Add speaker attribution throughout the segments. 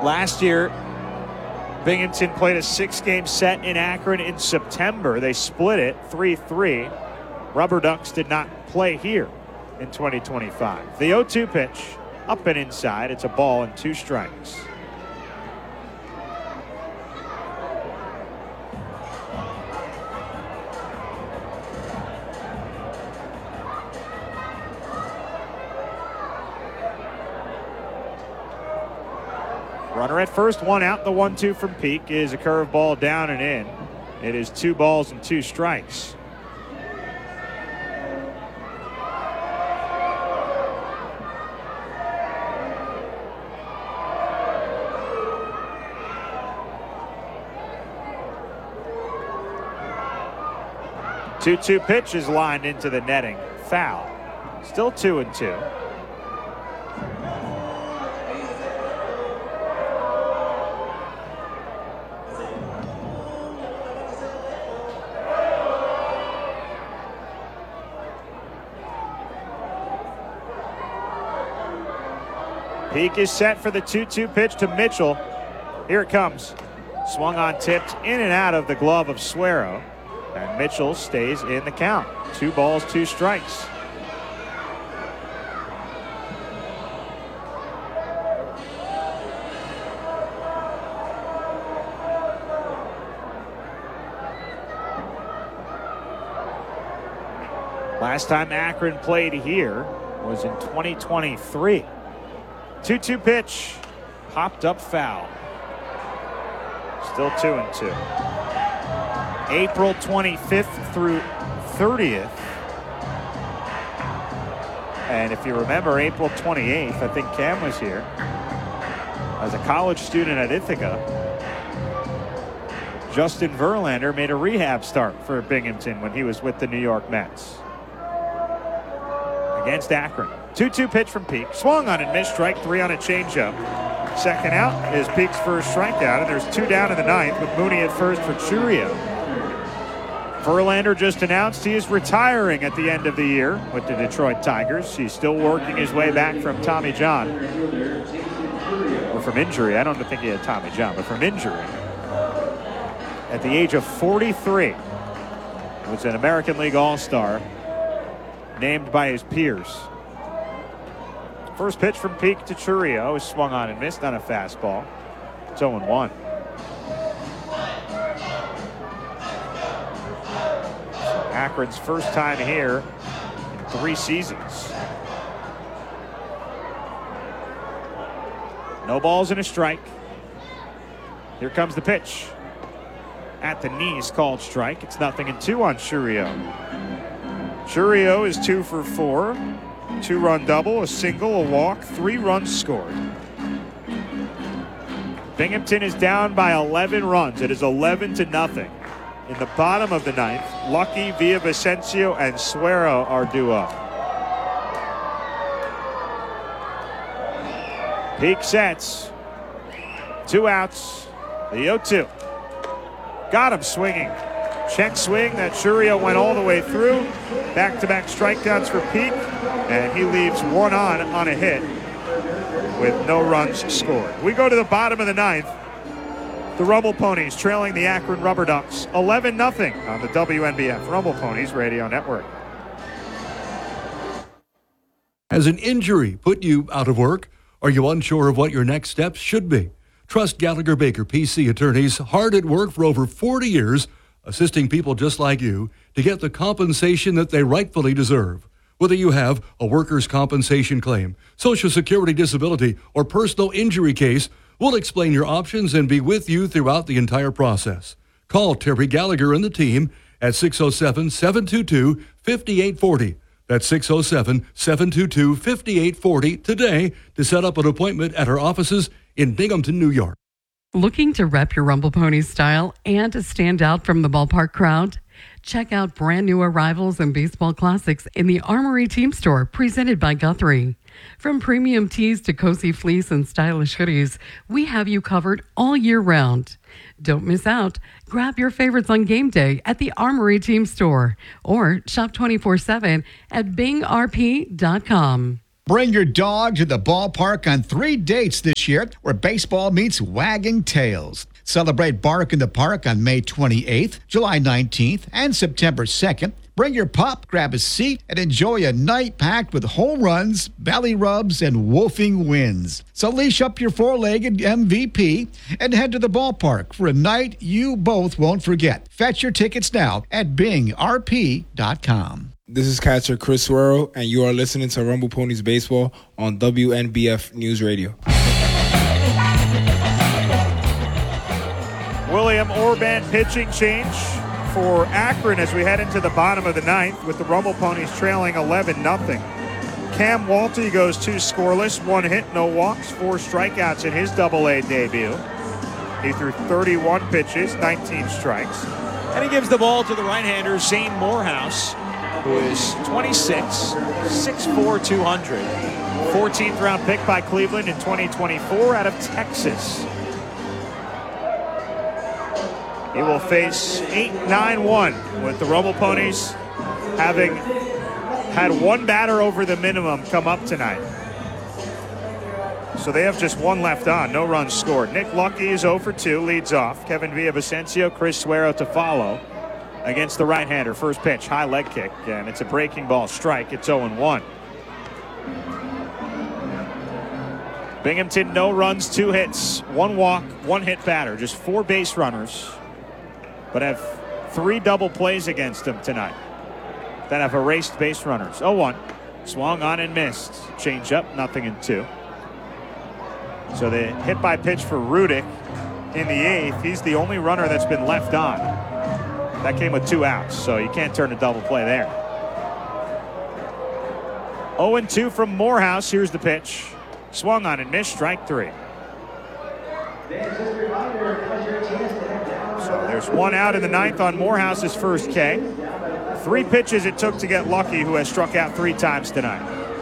Speaker 1: Last year, Binghamton played a 6-game set in Akron in September. They split it 3-3. Rubber Ducks did not play here in 2025. The 0-2 pitch, up and inside. It's a ball and 2 strikes. Runner at first, 1 out. The 1-2 from Peak is a curveball down and in. It is 2 balls and 2 strikes. Two pitch is lined into the netting. Foul. Still 2-2. Peak is set for the 2-2 pitch to Mitchell. Here it comes. Swung on, tipped in and out of the glove of Suero. And Mitchell stays in the count. 2 balls, 2 strikes. Last time Akron played here was in 2023. 2-2 pitch, popped up foul. Still 2-2. April 25th through 30th. And if you remember, April 28th, I think Cam was here as a college student at Ithaca. Justin Verlander made a rehab start for Binghamton when he was with the New York Mets. Against Akron. 2-2 pitch from Peak. Swung on and missed. Strike 3 on a changeup. Second out is Peak's first strikeout, and there's 2 down in the 9th with Mooney at first for Churio. Verlander just announced he is retiring at the end of the year with the Detroit Tigers. He's still working his way back from Tommy John. Or from injury. I don't think he had Tommy John, but from injury. At the age of 43. He was an American League All-Star. Named by his peers. First pitch from Peak to Churio is swung on and missed on a fastball. It's 0-1. Akron's first time here in 3 seasons. No balls and a strike. Here comes the pitch. At the knees, called strike. It's 0-2 on Churio. Churio is 2 for 4. 2-run double, a single, a walk, 3 runs scored. Binghamton is down by 11 runs. It is 11-0. In the bottom of the 9th, Lucky, Villavicencio, and Suero are due up. Peak sets. 2 outs. The 0-2. Got him swinging. Check swing that Churio went all the way through. Back-to-back strikeouts for Peak. And he leaves 1 on a hit with no runs scored. We go to the bottom of the 9th. The Rumble Ponies trailing the Akron Rubber Ducks 11-0 on the WNBF Rumble Ponies Radio Network.
Speaker 2: Has an injury put you out of work? Are you unsure of what your next steps should be? Trust Gallagher Baker PC attorneys, hard at work for over 40 years, assisting people just like you to get the compensation that they rightfully deserve. Whether you have a workers' compensation claim, Social Security disability, or personal injury case, we'll explain your options and be with you throughout the entire process. Call Terry Gallagher and the team at 607-722-5840. That's 607-722-5840 today to set up an appointment at our offices in Binghamton, New York.
Speaker 3: Looking to rep your Rumble Ponies style and to stand out from the ballpark crowd? Check out brand new arrivals and baseball classics in the Armory Team Store, presented by Guthrie. From premium tees to cozy fleece and stylish hoodies, we have you covered all year round. Don't miss out. Grab your favorites on game day at the Armory Team Store or shop 24/7 at bingrp.com.
Speaker 4: Bring your dog to the ballpark on 3 dates this year where baseball meets wagging tails. Celebrate Bark in the Park on May 28th, July 19th, and September 2nd. Bring your pup, grab a seat, and enjoy a night packed with home runs, belly rubs, and woofing wins. So leash up your four-legged MVP and head to the ballpark for a night you both won't forget. Fetch your tickets now at bingrp.com.
Speaker 5: This is catcher Chris Suero, and you are listening to Rumble Ponies Baseball on WNBF News Radio.
Speaker 1: William Orban pitching change for Akron as we head into the bottom of the ninth with the Rumble Ponies trailing 11-0. Cam Walty goes 2 scoreless, 1 hit, no walks, 4 strikeouts in his Double-A debut. He threw 31 pitches, 19 strikes.
Speaker 6: And he gives the ball to the right-hander, Zane Morehouse, who is 26, 6'4", 200.
Speaker 1: 14th round pick by Cleveland in 2024 out of Texas. He will face 8-9-1 with the Rumble Ponies having had 1 batter over the minimum come up tonight. So they have just 1 left on, no runs scored. Nick Lucky is 0 for 2, leads off. Kevin Villavicencio, Chris Suero to follow against the right-hander. First pitch, high leg kick, and it's a breaking ball strike. It's 0-1. Binghamton, no runs, 2 hits, 1 walk, 1 hit batter, just 4 base runners, but have 3 double plays against them tonight that have erased base runners. 0-1, swung on and missed. Change up, 0-2. So the hit by pitch for Rudick in the 8th. He's the only runner that's been left on. That came with 2 outs, so you can't turn a double play there. 0-2 from Morehouse. Here's the pitch. Swung on and missed, strike 3. So there's 1 out in the 9th on Morehouse's first K. 3 pitches it took to get Lucky, who has struck out 3 times tonight.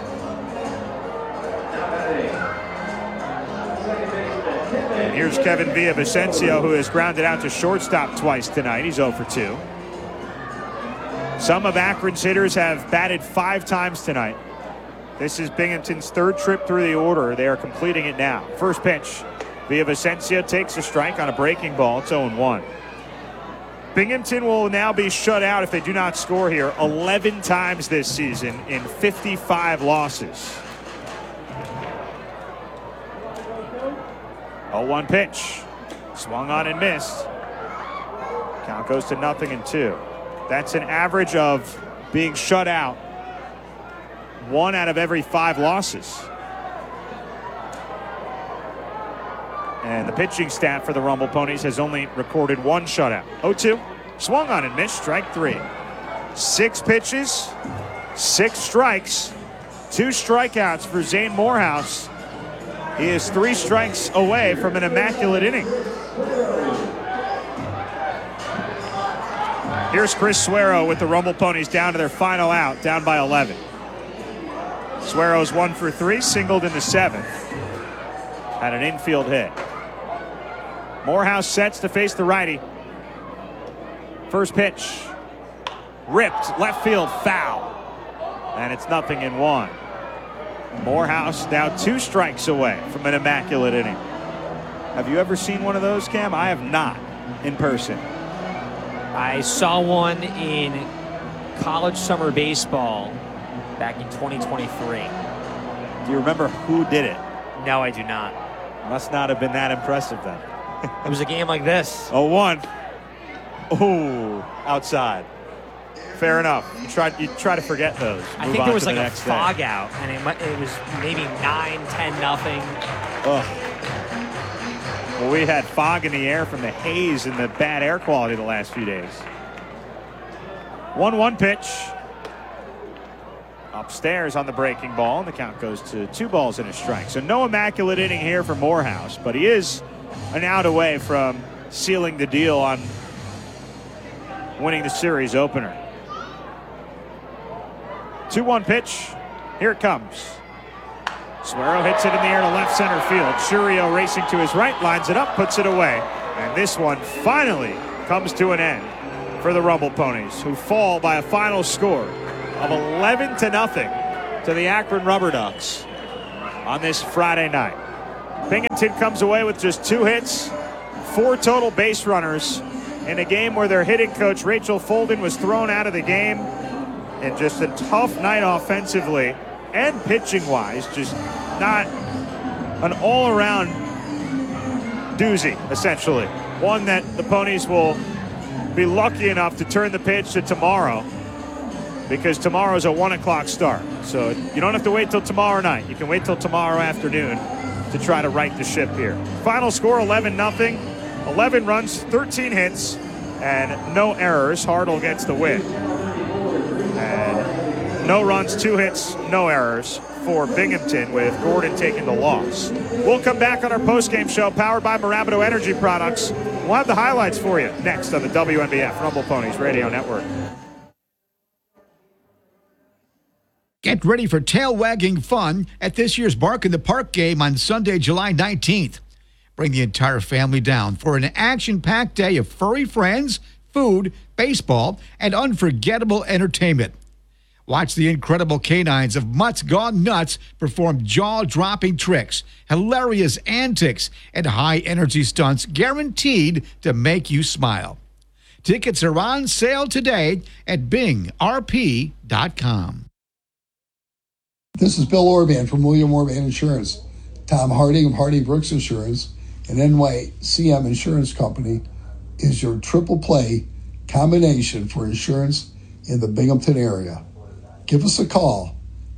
Speaker 1: And here's Kevin Villavicencio, who has grounded out to shortstop twice tonight. He's 0 for 2. Some of Akron's hitters have batted 5 times tonight. This is Binghamton's 3rd trip through the order. They are completing it now. First pitch, Villavicencio takes a strike on a breaking ball. It's 0-1. Binghamton will now be shut out if they do not score here 11 times this season in 55 losses. 0-1 pitch. Swung on and missed. Count goes to 0-2. That's an average of being shut out 1 out of every 5 losses. And the pitching staff for the Rumble Ponies has only recorded 1 shutout. 0-2. Swung on and missed. Strike 3. 6 pitches, 6 strikes, 2 strikeouts for Zane Morehouse. He is 3 strikes away from an immaculate inning. Here's Chris Suero with the Rumble Ponies down to their final out, down by 11. Suero's 1 for 3, singled in the 7th. Had an infield hit. Morehouse sets to face the righty. First pitch. Ripped, left field, foul. And it's 0-1. Morehouse now 2 strikes away from an immaculate inning. Have you ever seen one of those, Cam? I have not, in person.
Speaker 6: I saw one in college summer baseball back in 2023.
Speaker 1: Do you remember who did it?
Speaker 6: No, I do not.
Speaker 1: Must not have been that impressive then.
Speaker 6: It was a game like this.
Speaker 1: 0-1. Oh, outside. Fair enough. You try to forget those.
Speaker 6: I think there was like a fog out, and it was maybe 9-10-0.
Speaker 1: Ugh. Well, we had fog in the air from the haze and the bad air quality the last few days. 1-1 pitch. Upstairs on the breaking ball, and the count goes to 2 balls and a strike. So no immaculate inning here for Morehouse, but he is an out away from sealing the deal on winning the series opener. 2-1 pitch. Here it comes. Suero hits it in the air to left center field. Churio racing to his right, lines it up, puts it away. And this one finally comes to an end for the Rumble Ponies, who fall by a final score of 11-0 to the Akron Rubber Ducks on this Friday night. Binghamton comes away with just 2 hits, 4 total base runners in a game where their hitting coach, Rachel Folden, was thrown out of the game. And just a tough night offensively and pitching-wise. Just not an all-around doozy, essentially. One that the Ponies will be lucky enough to turn the pitch to tomorrow, because tomorrow's a 1 o'clock start. So you don't have to wait till tomorrow night. You can wait till tomorrow afternoon to try to right the ship here. Final score 11-0. 11 runs, 13 hits, and no errors. Hartle gets the win. And no runs, 2 hits, no errors for Binghamton, with Gordon taking the loss. We'll come back on our postgame show powered by Mirabito Energy Products. We'll have the highlights for you next on the WNBF Rumble Ponies Radio Network.
Speaker 4: Get ready for tail-wagging fun at this year's Bark in the Park game on Sunday, July 19th. Bring the entire family down for an action-packed day of furry friends, food, baseball, and unforgettable entertainment. Watch the incredible canines of Mutts Gone Nuts perform jaw-dropping tricks, hilarious antics, and high-energy stunts guaranteed to make you smile. Tickets are on sale today at bingrp.com.
Speaker 7: This is Bill Orban from William Orban Insurance. Tom Harding of Harding Brooks Insurance and NYCM Insurance Company is your triple play combination for insurance in the Binghamton area. Give us a call,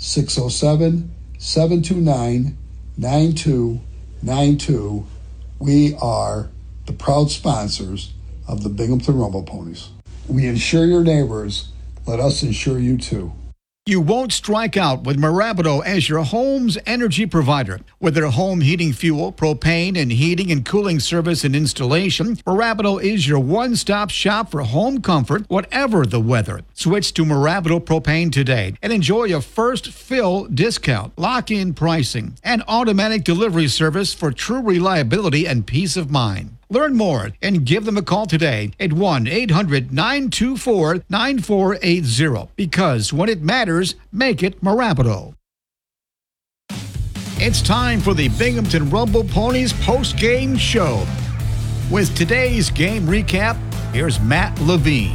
Speaker 7: 607-729-9292. We are the proud sponsors of the Binghamton Rumble Ponies. We insure your neighbors. Let us insure you too.
Speaker 4: You won't strike out with Mirabito as your home's energy provider. With their home heating fuel, propane, and heating and cooling service and installation, Mirabito is your one-stop shop for home comfort, whatever the weather. Switch to Mirabito Propane today and enjoy a first fill discount, lock-in pricing, and automatic delivery service for true reliability and peace of mind. Learn more and give them a call today at 1-800-924-9480. Because when it matters, make it Mirabito. It's time for the Binghamton Rumble Ponies post-game show. With today's game recap, here's Matt Levine.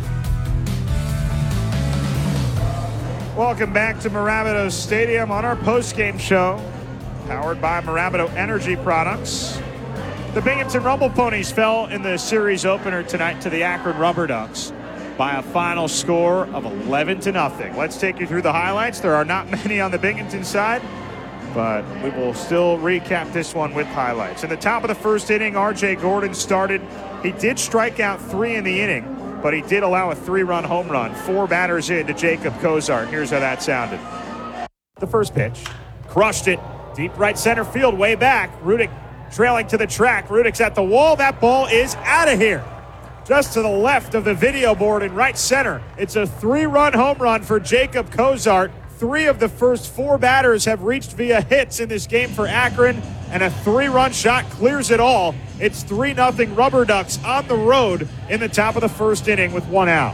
Speaker 1: Welcome back to Mirabito Stadium on our post-game show, powered by Mirabito Energy Products. The Binghamton Rumble Ponies fell in the series opener tonight to the Akron Rubber Ducks by a final score of 11-0. Let's take you through the highlights. There are not many on the Binghamton side, but we will still recap this one with highlights. In the top of the first inning, R.J. Gordon started. He did strike out 3 in the inning, but he did allow a 3-run home run. 4 batters in to Jacob Cozart. Here's how that sounded. The first pitch, crushed it, deep right center field, way back. Rudick trailing to the track. Rudick's at the wall. That ball is out of here. Just to the left of the video board in right center. It's a 3-run home run for Jacob Cozart. 3 of the first 4 batters have reached via hits in this game for Akron, and a 3-run shot clears it all. It's 3-0 Rubber Ducks on the road in the top of the first inning with 1 out.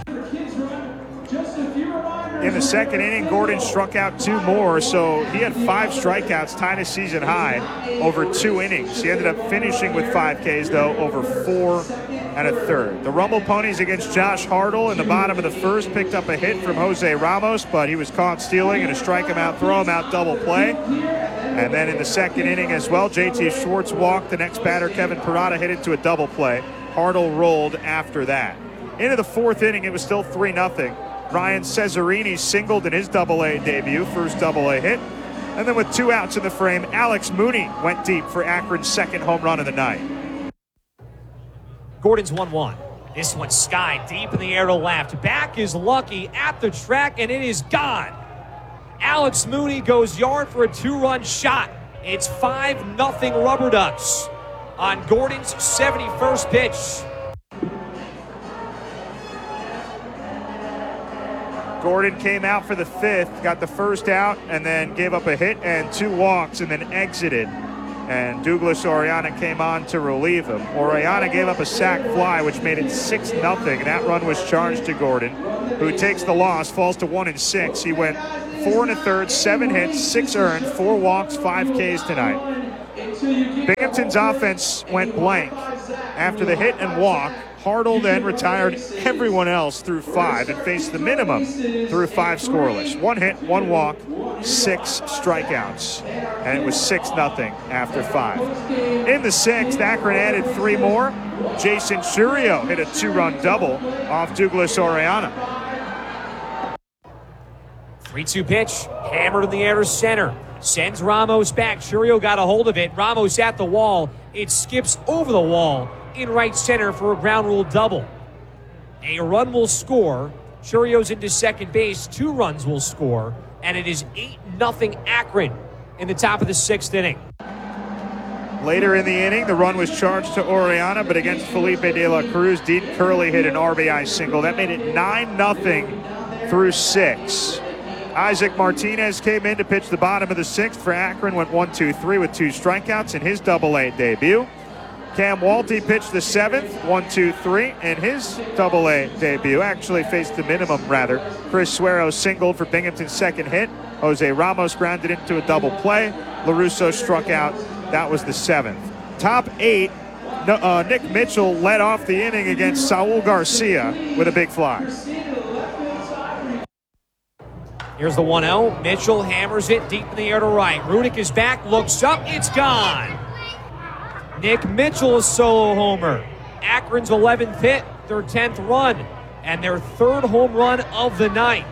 Speaker 1: In the second inning, Gordon struck out 2 more, so he had 5 strikeouts, tied a season high over 2 innings. He ended up finishing with 5 Ks, though, over 4 1/3. The Rumble Ponies against Josh Hartle in the bottom of the first picked up a hit from Jose Ramos, but he was caught stealing and a strike him out, throw him out double play. And then in the second inning as well, J.T. Schwartz walked. The next batter, Kevin Parada, hit into a double play. Hartle rolled after that. Into the fourth inning, it was still 3-0. Ryan Cesarini singled in his Double-A debut, first Double-A hit. And then with 2 outs in the frame, Alex Mooney went deep for Akron's second home run of the night.
Speaker 8: Gordon's 1-1. This one sky deep in the air to left. Back is Lucky at the track, and it is gone. Alex Mooney goes yard for a 2-run shot. It's 5-0 Rubber Ducks on Gordon's 71st pitch.
Speaker 1: Gordon came out for the 5th, got the first out, and then gave up a hit and 2 walks, and then exited. And Douglas Oriana came on to relieve him. Oriana gave up a sac fly, which made it 6-0. That run was charged to Gordon, who takes the loss, falls to 1-6. He went 4 1/3, 7 hits, 6 earned, 4 walks, 5 Ks tonight. Binghamton's offense went blank after the hit and walk. Hartle then retired everyone else through 5 and faced the minimum through 5 scoreless. 1 hit, 1 walk, 6 strikeouts. And it was 6-0 after 5. In the 6th, Akron added 3 more. Jason Churio hit a 2-run double off Douglas Oriana.
Speaker 8: 3-2 pitch, hammered in the air to center. Sends Ramos back. Churio got a hold of it. Ramos at the wall. It skips over the wall in right center for a ground rule double. A run will score. Churio's into second base. 2 runs will score. And it is 8-0 Akron in the top of the 6th inning.
Speaker 1: Later in the inning, the run was charged to Oriana, but against Felipe de la Cruz, Dean Curley hit an RBI single. That made it 9-0 through 6. Isaac Martinez came in to pitch the bottom of the 6th for Akron, went 1-2-3 with 2 strikeouts in his Double-A debut. Cam Walty pitched the 7th, 1-2-3 in his Double-A debut. Actually faced the minimum, rather. Chris Suero singled for Binghamton's second hit. Jose Ramos grounded into a double play. LaRusso struck out. That was the 7th. Top 8, Nick Mitchell led off the inning against Saul Garcia with a big fly.
Speaker 8: Here's the 1-0. Mitchell hammers it deep in the air to right. Rudick is back, looks up, it's gone. Nick Mitchell, a solo homer. Akron's 11th hit, their 10th run, and their 3rd home run of the night.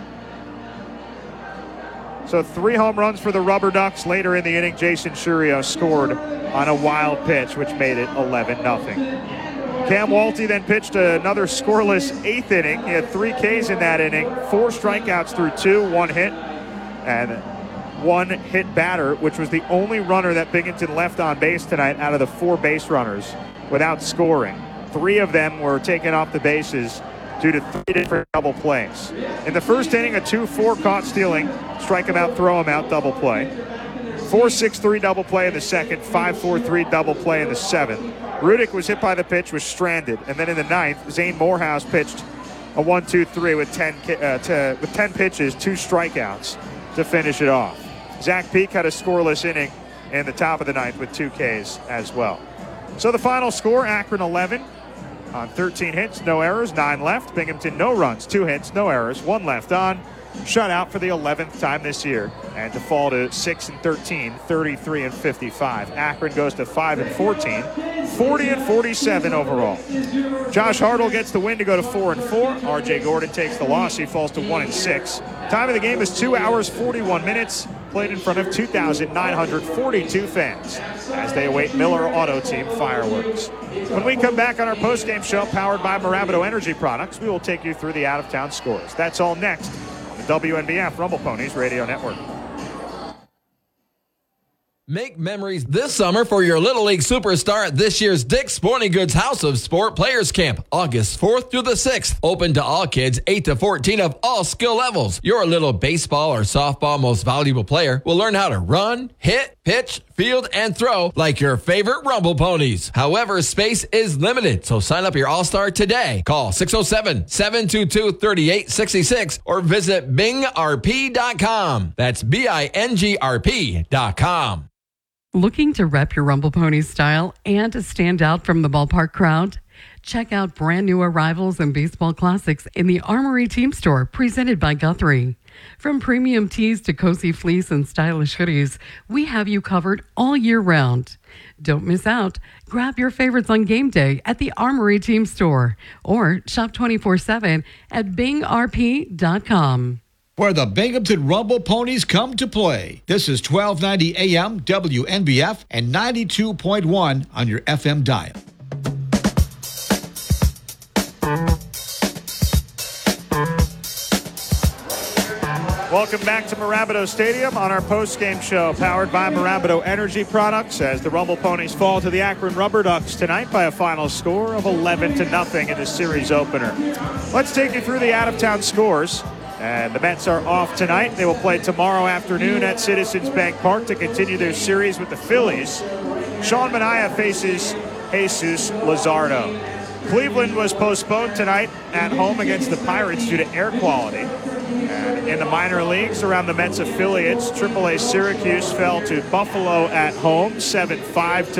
Speaker 1: So 3 home runs for the Rubber Ducks. Later in the inning, Jason Churio scored on a wild pitch, which made it 11-0. Cam Walty then pitched another scoreless 8th inning. He had 3 Ks in that inning, 4 strikeouts through 2, 1 hit, and 1 hit batter, which was the only runner that Binghamton left on base tonight out of the 4 base runners without scoring. 3 of them were taken off the bases due to 3 different double plays. In the first inning, a 2-4 caught stealing, strike him out, throw him out, double play. 4-6-3 double play in the 2nd, 5-4-3 double play in the 7th. Rudick was hit by the pitch, was stranded, and then in the 9th, Zane Morehouse pitched a 1-2-3 with 10 pitches, 2 strikeouts to finish it off. Zach Peak had a scoreless inning in the top of the 9th with 2 Ks as well. So the final score, Akron 11 on 13 hits, no errors, 9 left. Binghamton no runs, 2 hits, no errors, 1 left on. Shutout for the 11th time this year, and to fall to 6-13, 33-55. Akron goes to 5-14, 40-47 overall. Josh Hartle gets the win to go to 4-4. RJ Gordon takes the loss. He falls to 1-6. Time of the game is 2 hours 41 minutes. Played in front of 2,942 fans as they await Miller Auto Team fireworks. When we come back on our postgame show powered by Marabito Energy Products, we will take you through the out-of-town scores. That's all next. WNBF Rumble Ponies Radio Network.
Speaker 9: Make memories this summer for your Little League superstar at this year's Dick's Sporting Goods House of Sport Players Camp, August 4th through the 6th. Open to all kids 8 to 14 of all skill levels. Your little baseball or softball most valuable player will learn how to run, hit, pitch, field, and throw like your favorite Rumble Ponies. However, space is limited, so sign up your All-Star today. Call 607-722-3866 or visit bingrp.com. That's BINGRP.com.
Speaker 3: Looking to rep your Rumble Ponies style and to stand out from the ballpark crowd? Check out brand new arrivals and baseball classics in the Armory Team Store, presented by Guthrie. From premium tees to cozy fleece and stylish hoodies, we have you covered all year round. Don't miss out. Grab your favorites on game day at the Armory Team Store or shop 24/7 at bingrp.com.
Speaker 4: Where the Binghamton Rumble Ponies come to play. This is 1290 AM WNBF and 92.1 on your FM dial.
Speaker 1: Welcome back to Marabito Stadium on our post-game show powered by Marabito Energy Products as the Rumble Ponies fall to the Akron Rubber Ducks tonight by a final score of 11-0 in the series opener. Let's take you through the out-of-town scores. And the Mets are off tonight. They will play tomorrow afternoon at Citizens Bank Park to continue their series with the Phillies. Sean Manaea faces Jesus Luzardo. Cleveland was postponed tonight at home against the Pirates due to air quality. And in the minor leagues around the Mets affiliates, AAA Syracuse fell to Buffalo at home, 7-5 to